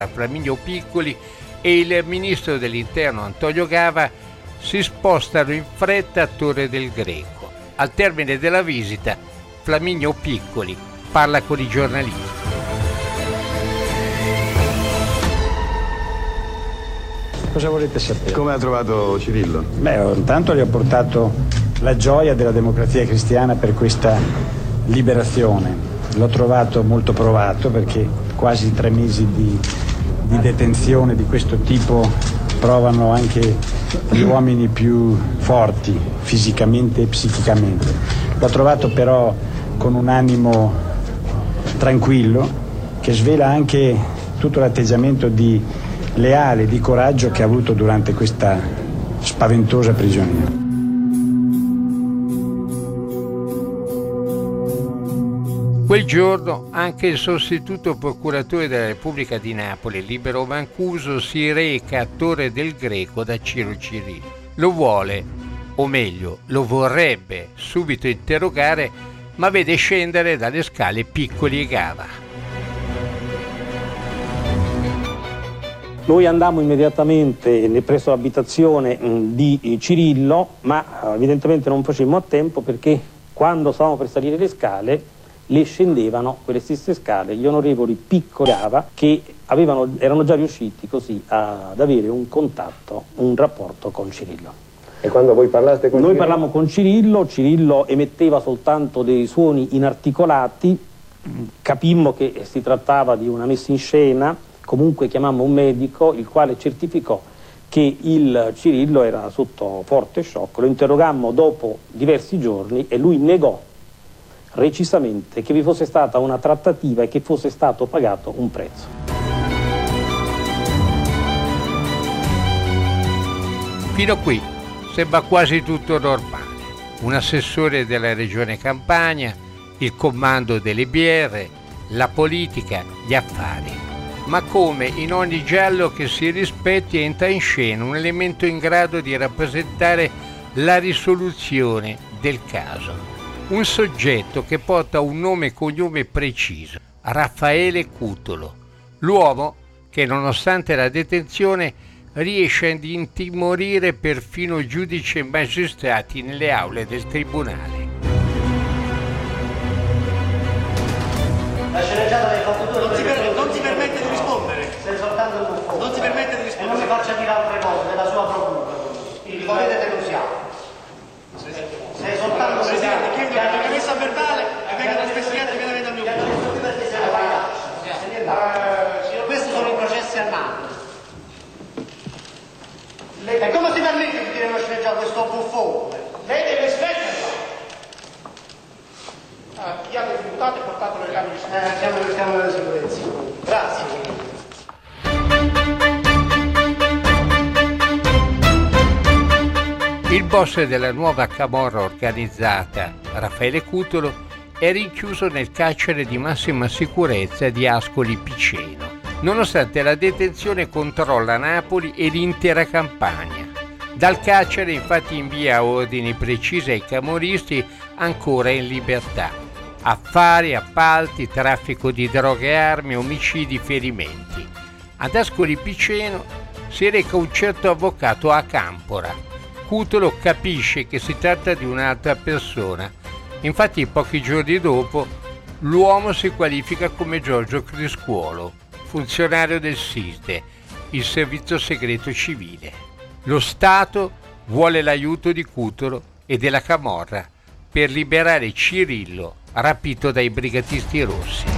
Flaminio Piccoli e il ministro dell'Interno Antonio Gava si spostano in fretta a Torre del Greco. Al termine della visita, Flaminio Piccoli parla con i giornalisti. Cosa volete sapere? Come ha trovato Cirillo? Intanto gli ho portato la gioia della democrazia cristiana per questa liberazione. L'ho trovato molto provato perché quasi 3 mesi di detenzione di questo tipo provano anche gli uomini più forti fisicamente e psichicamente. L'ho trovato però con un animo tranquillo che svela anche tutto l'atteggiamento di leale, di coraggio che ha avuto durante questa spaventosa prigionia. Quel giorno anche il sostituto procuratore della Repubblica di Napoli, Libero Mancuso, si reca a Torre del Greco da Ciro Cirillo. Lo vuole, o meglio, lo vorrebbe subito interrogare, ma vede scendere dalle scale Piccoli e Gava. Noi andammo immediatamente presso l'abitazione di Cirillo, ma evidentemente non facemmo a tempo perché quando stavamo per salire le scale le scendevano quelle stesse scale gli onorevoli Piccoli e Gava che erano già riusciti così ad avere un contatto, un rapporto con Cirillo. E quando voi parlaste con Noi parlammo con Cirillo, Cirillo emetteva soltanto dei suoni inarticolati, capimmo che si trattava di una messa in scena, comunque chiamammo un medico il quale certificò che il Cirillo era sotto forte shock, lo interrogammo dopo diversi giorni e lui negò recisamente che vi fosse stata una trattativa e che fosse stato pagato un prezzo. Fino a qui sembra quasi tutto normale. Un assessore della regione Campania, il comando delle BR, la politica, gli affari. Ma come in ogni giallo che si rispetti entra in scena un elemento in grado di rappresentare la risoluzione del caso. Un soggetto che porta un nome e cognome preciso, Raffaele Cutolo, l'uomo che nonostante la detenzione riesce ad intimorire perfino giudici e magistrati nelle aule del tribunale. La sceneggiata l'hai fatto tu. Non si permette di rispondere. Sei soltanto un buffone. Non si permette di E rispondere. non mi faccia dire altre cose della sua procura. Il volete denunciare. Sei soltanto Presidente, chiedo che la messa verbale e vengano investigati immediatamente al mio posto. Questi sono i processi a Napoli. E come si permette di dire una sceneggiata questo buffone? Lei deve smetterla. Chiamo il deputato e portatelo nel campo di sicurezza. Chiamo della sicurezza. Grazie. Il boss della nuova camorra organizzata, Raffaele Cutolo, è rinchiuso nel carcere di massima sicurezza di Ascoli Piceno. Nonostante la detenzione controlla Napoli e l'intera Campania. Dal carcere infatti invia ordini precisi ai camorristi ancora in libertà. Affari, appalti, traffico di droghe e armi, omicidi, ferimenti. Ad Ascoli Piceno si reca un certo avvocato a Campora. Cutolo capisce che si tratta di un'altra persona. Infatti pochi giorni dopo l'uomo si qualifica come Giorgio Criscuolo, funzionario del SISDE, il Servizio Segreto Civile. Lo Stato vuole l'aiuto di Cutolo e della camorra per liberare Cirillo, rapito dai brigatisti rossi.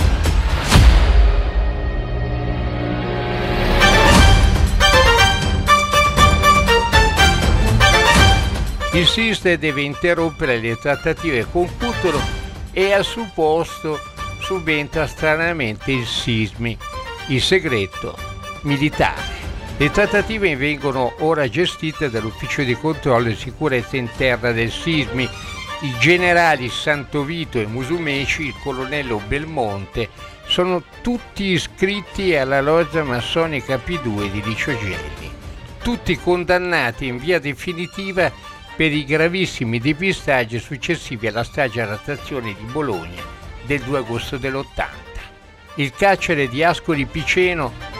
Il SISDE deve interrompere le trattative con Cutolo e al suo posto subentra stranamente il SISMI, il segreto militare. Le trattative vengono ora gestite dall'Ufficio di Controllo e Sicurezza Interna del SISMI. I generali Santovito e Musumeci, il colonnello Belmonte, sono tutti iscritti alla loggia massonica P2 di Licio Gelli, tutti condannati in via definitiva per i gravissimi depistaggi successivi alla strage alla stazione di Bologna del 2 agosto dell'80. Il carcere di Ascoli Piceno